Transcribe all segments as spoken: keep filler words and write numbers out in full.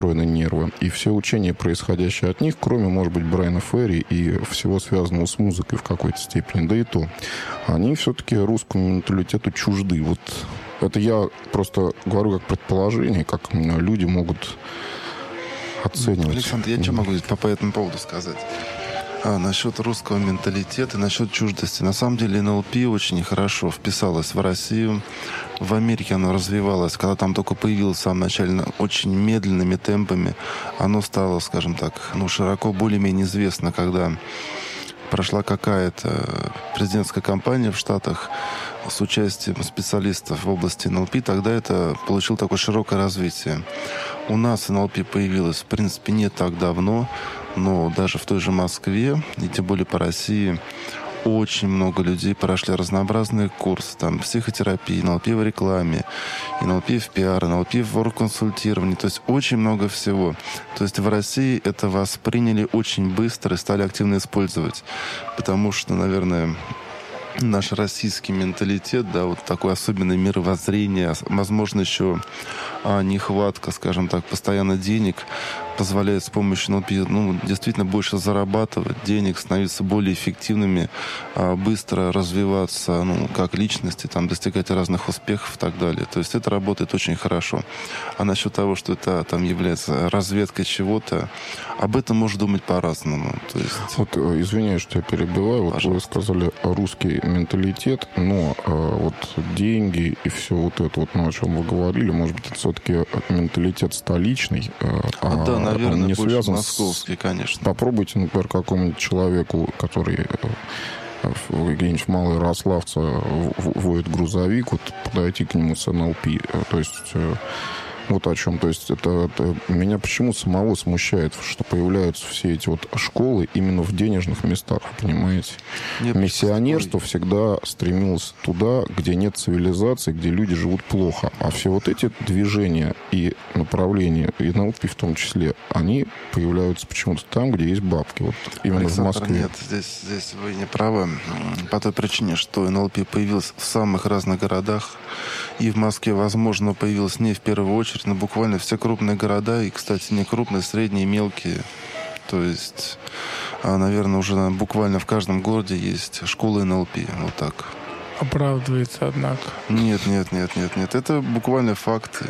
нервы. И все учения, происходящие от них, кроме, может быть, Брайана Ферри и всего связанного с музыкой в какой-то степени, да и то, они все-таки русскому менталитету чужды. Вот это я просто говорю как предположение, как люди могут оценивать. Александр, я что могу по, по этому поводу сказать? А, насчет русского менталитета, насчет чуждости. На самом деле эн эл пи очень хорошо вписалась в Россию. В Америке оно развивалось, когда там только появилось в самом начале, очень медленными темпами. Оно стало, скажем так, ну, широко более-менее известно, когда прошла какая-то президентская кампания в Штатах с участием специалистов в области эн эл пи, тогда это получило такое широкое развитие. У нас эн эл пи появилось, в принципе, не так давно, но даже в той же Москве, и тем более по России, очень много людей прошли разнообразные курсы, там, психотерапии, эн эл пи в рекламе, эн эл пи в пиар, эн эл пи в оргконсультировании, то есть очень много всего. То есть в России это восприняли очень быстро и стали активно использовать, потому что, наверное, наш российский менталитет, да, вот такое особенное мировоззрение, возможно, еще а, нехватка, скажем так, постоянно денег позволяет с помощью эн эл пи, ну, действительно больше зарабатывать денег, становиться более эффективными, а, быстро развиваться, ну, как личности, там, достигать разных успехов и так далее. То есть это работает очень хорошо. А насчет того, что это там является разведкой чего-то, об этом можно думать по-разному. То есть... Вот, извиняюсь, что я перебиваю. Вот вы сказали русский менталитет, но э, вот деньги и все вот это, вот, ну, о чем вы говорили, может быть, это все-таки менталитет столичный, э, а, да, наверное, не больше связан московский, с... конечно. Попробуйте, например, какому-нибудь человеку, который где-нибудь в Малоярославце водит грузовик, вот подойти к нему с эн эл пи. То есть вот о чем. То есть это, это меня почему самого смущает, что появляются все эти вот школы именно в денежных местах, понимаете? Нет, миссионерство такой... всегда стремилось туда, где нет цивилизации, где люди живут плохо. А все вот эти движения и направления, и эн эл пи в том числе, они появляются почему-то там, где есть бабки. Вот именно Александр, в Москве. Нет, здесь, здесь вы не правы. По той причине, что эн эл пи появился в самых разных городах. И в Москве, возможно, появилось не в первую очередь, но буквально все крупные города, и, кстати, не крупные, средние, мелкие. То есть, наверное, уже буквально в каждом городе есть школа эн эл пи. Вот так. Оправдывается, однако. Нет, нет, нет, нет, нет. Это буквально факты.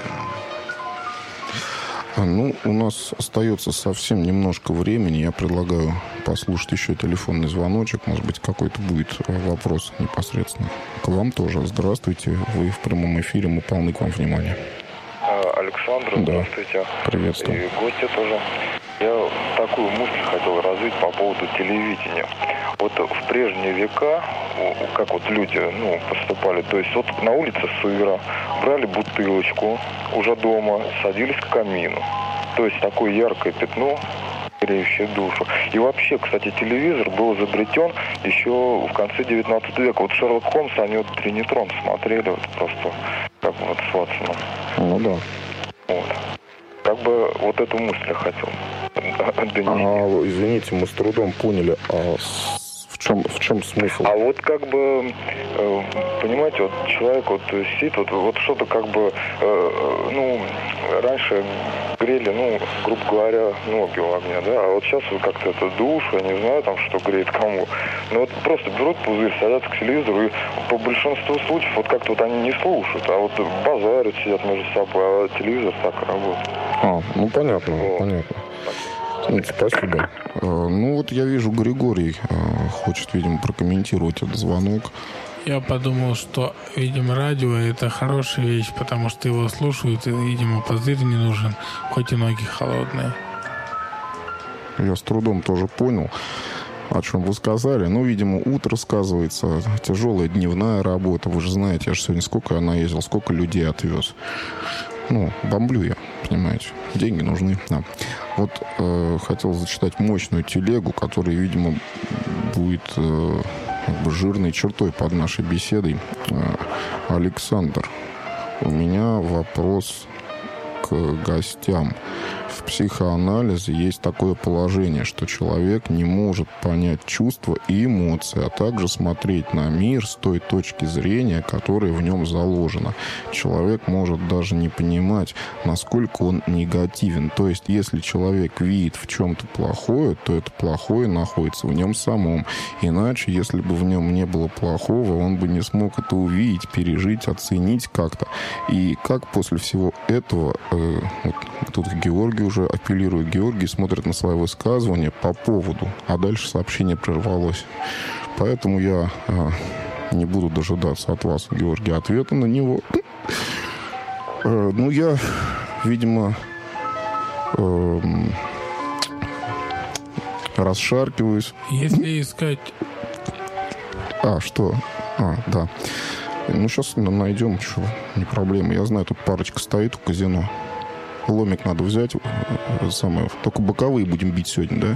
Ну, у нас остается совсем немножко времени. Я предлагаю послушать еще телефонный звоночек. Может быть, какой-то будет вопрос непосредственно к вам тоже. Здравствуйте. Вы в прямом эфире. Мы полны к вам внимания. Александр, да. Здравствуйте. Приветствую. И гости тоже. Я такую мысль хотел развить по поводу телевидения. Вот в прежние века, как вот люди, ну, поступали, то есть вот на улице сыро, брали бутылочку уже дома, садились к камину. То есть такое яркое пятно, греющее душу. И вообще, кстати, телевизор был изобретен еще в конце девятнадцатого века. Вот Шерлок Холмс, они вот «Тринитрон» смотрели, вот просто как бы вот с Ватсоном. Ну да. Вот. Как бы вот эту мысль я хотел донести. А, извините, мы с трудом поняли, а в чем, в чем смысл? А вот как бы, понимаете, вот человек вот сидит, вот, вот что-то как бы, ну, раньше грели, ну, грубо говоря, ноги у огня, да, а вот сейчас вот как-то это душ, я не знаю, там, что греет кому. Но вот просто берут пузырь, садятся к телевизору, и по большинству случаев вот как-то вот они не слушают, а вот базарят, сидят между собой, а телевизор так работает. А, ну, понятно, вот. понятно. Ну, спасибо. Ну, вот я вижу, Григорий хочет, видимо, прокомментировать этот звонок. Я подумал, что, видимо, радио — это хорошая вещь, потому что его слушают, и, видимо, пузырь не нужен, хоть и ноги холодные. Я с трудом тоже понял, о чем вы сказали. Ну, видимо, утро сказывается, тяжелая дневная работа. Вы же знаете, я же сегодня сколько я наездил, сколько людей отвез. Ну, бомблю я, понимаете. Деньги нужны. Да. Вот э, хотел зачитать мощную телегу, которая, видимо, будет э, как бы жирной чертой под нашей беседой. Э, Александр, у меня вопрос к гостям. в психоанализе есть такое положение, что человек не может понять чувства и эмоции, а также смотреть на мир с той точки зрения, которая в нем заложена. Человек может даже не понимать, насколько он негативен. То есть, если человек видит в чем-то плохое, то это плохое находится в нем самом. Иначе, если бы в нем не было плохого, он бы не смог это увидеть, пережить, оценить как-то. И как после всего этого, э, вот тут Георгий уже апеллирует, Георгий смотрит на свои высказывания по поводу, а дальше сообщение прервалось. Поэтому я э, не буду дожидаться от вас, Георгий, ответа на него. Э, ну, я, видимо, э, расшаркиваюсь. Если искать... А, что? А, да. Ну, сейчас найдем, что, не проблема. Я знаю, тут парочка стоит у казино. Ломик надо взять. Самое. Только боковые будем бить сегодня, да?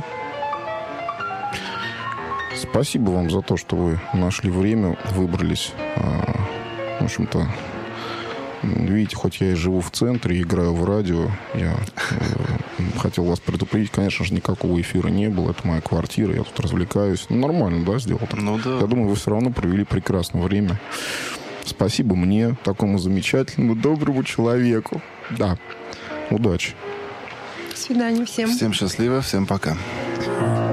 Спасибо вам за то, что вы нашли время, выбрались. В общем-то, видите, хоть я и живу в центре, играю в радио, я хотел вас предупредить. Конечно же, никакого эфира не было. Это моя квартира, я тут развлекаюсь. Ну, нормально, да, сделал так? Ну, да. Я думаю, вы все равно провели прекрасное время. Спасибо мне, такому замечательному, доброму человеку. Да. Удачи. До свидания всем. Всем счастливо, всем пока.